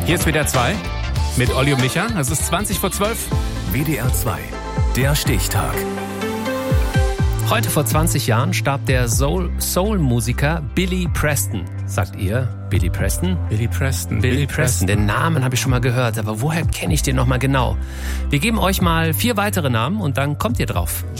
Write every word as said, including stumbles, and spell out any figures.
Hier ist W D R zwei mit Olli und Micha. Es ist zwanzig vor zwölf. W D R zwei, der Stichtag. Heute vor zwanzig Jahren starb der Soul- Soul-Musiker Billy Preston. Sagt ihr Billy Preston? Billy Preston. Billy, Billy Preston. Preston. Den Namen habe ich schon mal gehört, aber woher kenne ich den nochmal genau? Wir geben euch mal vier weitere Namen und dann kommt ihr drauf.